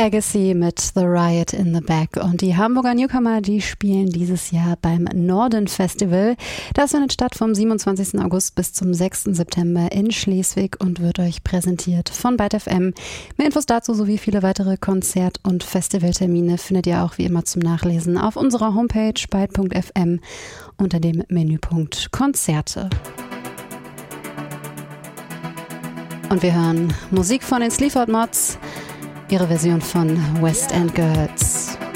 Legacy mit The Riot in the Back. Und die Hamburger Newcomer, die spielen dieses Jahr beim Norden Festival. Das findet statt vom 27. August bis zum 6. September in Schleswig und wird euch präsentiert von Byte FM. Mehr Infos dazu sowie viele weitere Konzert- und Festivaltermine findet ihr auch wie immer zum Nachlesen auf unserer Homepage byte.fm unter dem Menüpunkt Konzerte. Und wir hören Musik von den Sleaford Mods, ihre Version von West End Girls.